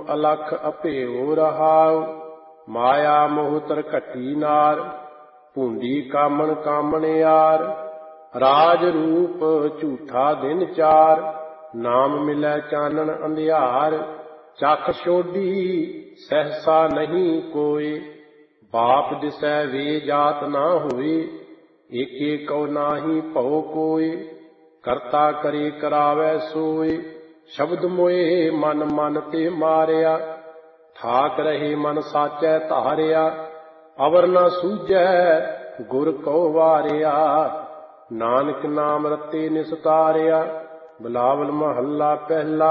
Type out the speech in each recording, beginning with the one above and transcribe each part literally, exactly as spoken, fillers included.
अलख अभेओ रहाओ। माया मोह तरघटी नार, भूंडी कामन कामन यार। राज रूप झूठा दिन चार, नाम मिलै चानन अंधियार। चख छोडी सहसा नहीं कोय, बाप दिसै वे जात ना होए। एके कौ नाही भौ कोय, करता करे करावै सोय। शब्द मोए मन मन ते मारिया, ਠਾਕ ਰਹੇ ਮਨ ਸਾਚੈ ਧਾਰਿਆ। ਅਵਰ ਨ ਸੂਝੈ ਗੁਰ ਕਉ ਵਾਰਿਆ, ਨਾਨਕ ਨਾਮ ਰਤੇ ਨਿਸਤਾਰਿਆ। ਬਿਲਾਵਲ ਮਹੱਲਾ ਪਹਿਲਾ।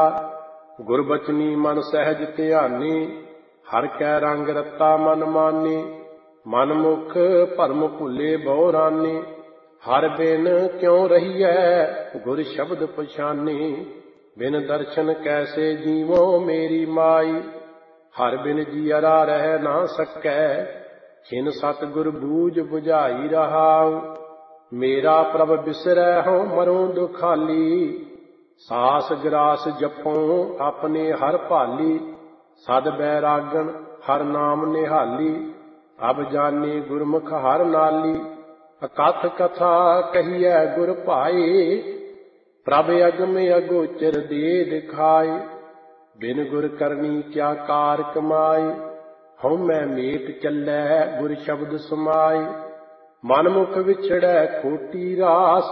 ਗੁਰਬਚਨੀ ਮਨ ਸਹਿਜ ਧਿਆਨੀ, ਹਰ ਕੈ ਰੰਗ ਰਤਾ ਮਨ ਮਾਨੀ। ਮਨ ਮੁਖ ਭਰਮ ਭੁੱਲੇ ਬਹੁ ਰਾਨੀ, ਹਰ ਬਿਨ ਕਿਉ ਰਹੀਐ ਗੁਰ ਸ਼ਬਦ ਪਛਾਨੀ। ਬਿਨ ਦਰਸ਼ਨ ਕੈਸੇ ਜੀਵੋ ਮੇਰੀ ਮਾਈ, ਹਰ ਬਿਨ ਜੀਅਰਾ ਰਹਿ ਨਾ ਸਕੈ। ਖਿਨ ਸਤਿਗੁਰ ਬੂਝ ਬੁਝਾਈ ਰਹਾਉ, ਮੇਰਾ ਪ੍ਰਭ ਬਿਸਰੈ ਹਉ ਮਰਉ ਦੁਖਾਲੀ। ਸਾਸ ਗਰਾਸ ਜਪਉ ਆਪਣੇ ਹਰ ਭਾਲੀ, ਸਦ ਬੈਰਾਗਣ ਹਰ ਨਾਮ ਨਿਹਾਲੀ। ਅਬ ਜਾਣੇ ਗੁਰਮੁਖ ਹਰ ਨਾਲੀ, ਅਕਥ ਕਥਾ ਕਹੀਐ ਗੁਰ ਭਾਈ। ਪ੍ਰਭ ਅਗਮ ਅਗੋਚਰ ਦੇ ਦਿਖਾਏ, ਬਿਨ ਗੁਰ ਕਰਨੀ ਕਿਆ ਕਾਰ ਕਮਾਈ। ਹਉ ਮੈਂ ਮੇਟ ਚੱਲੈ ਗੁਰ ਸ਼ਬਦ ਸਮਾਈ, ਮਨ ਮੁਖ ਵਿਛੜੈ ਖੋਟੀ ਰਾਸ।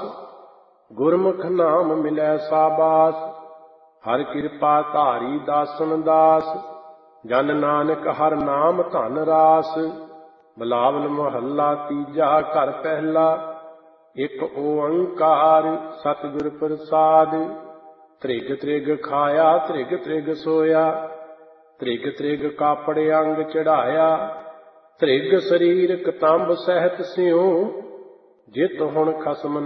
ਗੁਰਮੁਖ ਨਾਮ ਮਿਲੈ ਸਾਬਾਸ, ਹਰ ਕਿਰਪਾ ਧਾਰੀ ਦਾਸਨ ਦਾਸ। ਜਨ ਨਾਨਕ ਹਰ ਨਾਮ ਧਨ ਰਾਸ। ਬਿਲਾਵਲ ਮਹੱਲਾ ਤੀਜਾ ਘਰ ਪਹਿਲਾ। ਇਕ ਓੰਕਾਰ ਸਤਿਗੁਰ ਪ੍ਰਸਾਦਿ, ਤ੍ਰਿਗ ਤ੍ਰਿਗ ਖਾਇਆ ਤ੍ਰਿਗ ਤ੍ਰਿਗ ਸੋਇਆ। ਤ੍ਰਿਗ ਤ੍ਰਿਗ ਕਾਪੜ ਅੰਗ ਚੜਾਇਆ, ਤ੍ਰਿਗ ਸਰੀਰ ਕਤੰਬ ਸਹਿਤ ਸਿਉ। ਜਿਤ ਹੁਣ ਖਸਮ